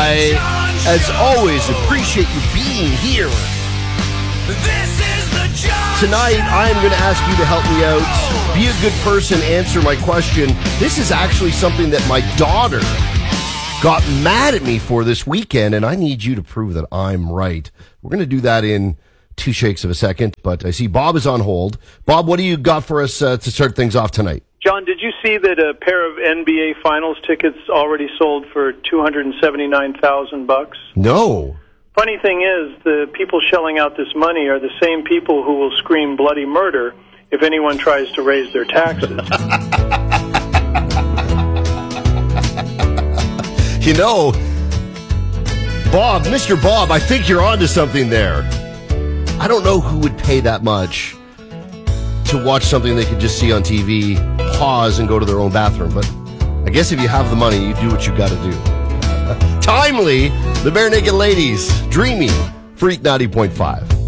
I, as always, appreciate you being here. Tonight, I am going to ask you to help me out. Be a good person, answer my question. This is actually something that my daughter got mad at me for this weekend, and I need you to prove that I'm right. We're going to do that in 2 shakes of a second, but I see Bob is on hold. Bob, what do you got for us to start things off tonight? John, did you see that a pair of NBA Finals tickets already sold for $279,000? No. Funny thing is, the people shelling out this money are the same people who will scream bloody murder if anyone tries to raise their taxes. You know, Bob, Mr. Bob, I think you're onto something there. I don't know who would pay that much to watch something they could just see on TV, pause, and go to their own bathroom. But I guess if you have the money, you do what you got to do. Timely, the Bare Naked Ladies, Dreaming, Freak 90.5.